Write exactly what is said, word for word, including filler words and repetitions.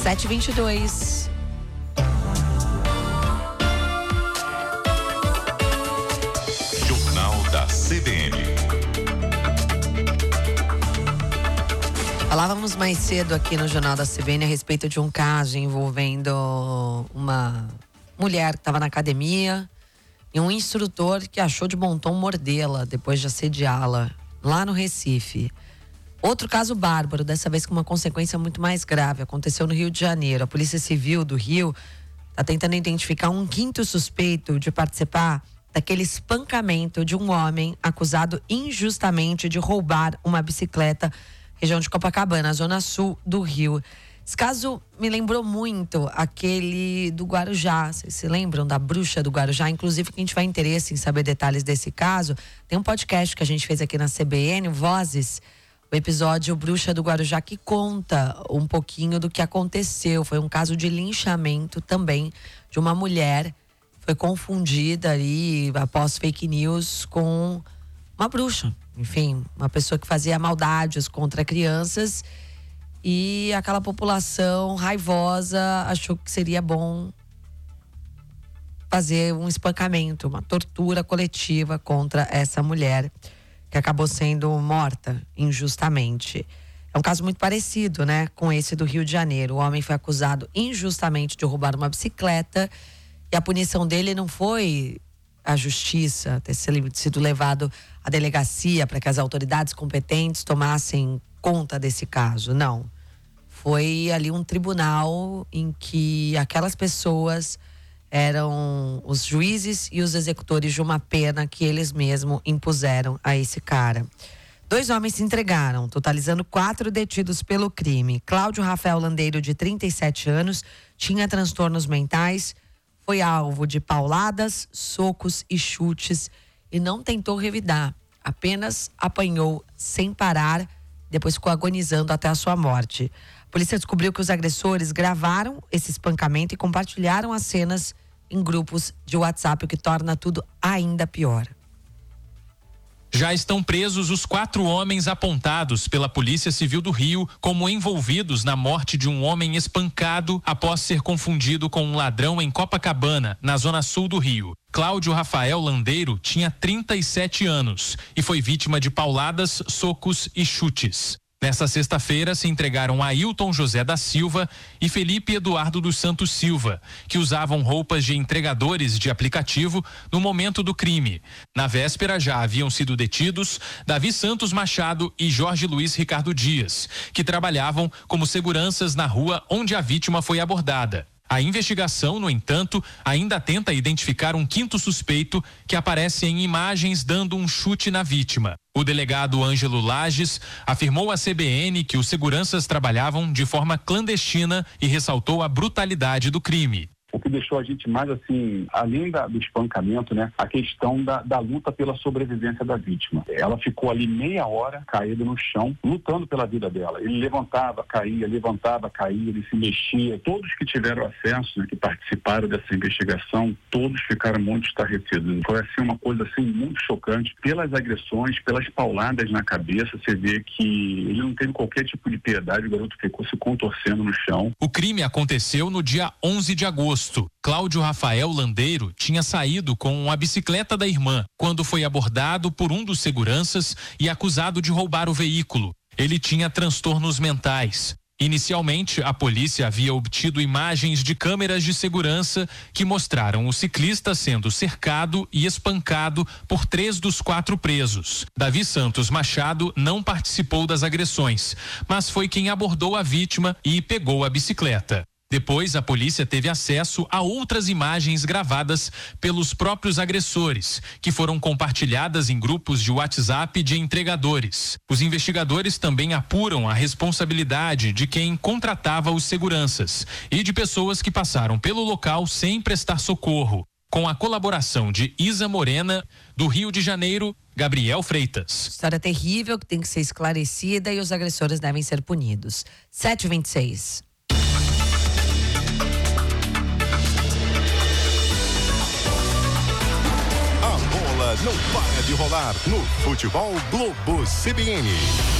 sete e vinte e dois. Jornal da C B N. Falávamos mais cedo aqui no Jornal da C B N a respeito de um caso envolvendo uma mulher que estava na academia e um instrutor que achou de bom tom mordê-la depois de assediá-la lá no Recife. Outro caso bárbaro, dessa vez com uma consequência muito mais grave, aconteceu no Rio de Janeiro. A Polícia Civil do Rio está tentando identificar um quinto suspeito de participar daquele espancamento de um homem acusado injustamente de roubar uma bicicleta, região de Copacabana, zona sul do Rio. Esse caso me lembrou muito aquele do Guarujá. Vocês se lembram da bruxa do Guarujá? Inclusive, quem tiver interesse em saber detalhes desse caso, tem um podcast que a gente fez aqui na C B N, Vozes, o episódio Bruxa do Guarujá, que conta um pouquinho do que aconteceu. Foi um caso de linchamento também de uma mulher. Foi confundida ali, após fake news, com uma bruxa. Enfim, uma pessoa que fazia maldades contra crianças. E aquela população raivosa achou que seria bom fazer um espancamento, uma tortura coletiva contra essa mulher, que acabou sendo morta injustamente. É um caso muito parecido, né, com esse do Rio de Janeiro. O homem foi acusado injustamente de roubar uma bicicleta e a punição dele não foi a justiça, ter sido levado à delegacia para que as autoridades competentes tomassem conta desse caso. Não. Foi ali um tribunal em que aquelas pessoas eram os juízes e os executores de uma pena que eles mesmos impuseram a esse cara. Dois homens se entregaram, totalizando quatro detidos pelo crime. Cláudio Rafael Landeiro, de trinta e sete anos, tinha transtornos mentais, foi alvo de pauladas, socos e chutes e não tentou revidar, apenas apanhou sem parar, depois ficou agonizando até a sua morte. A polícia descobriu que os agressores gravaram esse espancamento e compartilharam as cenas em grupos de WhatsApp, o que torna tudo ainda pior. Já estão presos os quatro homens apontados pela Polícia Civil do Rio como envolvidos na morte de um homem espancado após ser confundido com um ladrão em Copacabana, na zona sul do Rio. Cláudio Rafael Landeiro tinha trinta e sete anos e foi vítima de pauladas, socos e chutes. Nesta sexta-feira se entregaram Ailton José da Silva e Felipe Eduardo dos Santos Silva, que usavam roupas de entregadores de aplicativo no momento do crime. Na véspera já haviam sido detidos Davi Santos Machado e Jorge Luiz Ricardo Dias, que trabalhavam como seguranças na rua onde a vítima foi abordada. A investigação, no entanto, ainda tenta identificar um quinto suspeito que aparece em imagens dando um chute na vítima. O delegado Ângelo Lages afirmou à C B N que os seguranças trabalhavam de forma clandestina e ressaltou a brutalidade do crime. O que deixou a gente mais assim, além da, do espancamento, né, a questão da, da luta pela sobrevivência da vítima. Ela ficou ali meia hora caída no chão, lutando pela vida dela. Ele levantava, caía, levantava, caía, ele se mexia. Todos que tiveram acesso, né, que participaram dessa investigação, todos ficaram muito estarrecidos. Foi assim uma coisa assim muito chocante. Pelas agressões, pelas pauladas na cabeça, você vê que ele não teve qualquer tipo de piedade, o garoto ficou se contorcendo no chão. O crime aconteceu no dia onze de agosto. Cláudio Rafael Landeiro tinha saído com a bicicleta da irmã quando foi abordado por um dos seguranças e acusado de roubar o veículo. Ele tinha transtornos mentais. Inicialmente, a polícia havia obtido imagens de câmeras de segurança que mostraram o ciclista sendo cercado e espancado por três dos quatro presos. Davi Santos Machado não participou das agressões, mas foi quem abordou a vítima e pegou a bicicleta. Depois, a polícia teve acesso a outras imagens gravadas pelos próprios agressores, que foram compartilhadas em grupos de WhatsApp de entregadores. Os investigadores também apuram a responsabilidade de quem contratava os seguranças e de pessoas que passaram pelo local sem prestar socorro. Com a colaboração de Isa Morena, do Rio de Janeiro, Gabriel Freitas. História terrível que tem que ser esclarecida e os agressores devem ser punidos. sete e vinte e seis. Não para de rolar no Futebol Globo C B N.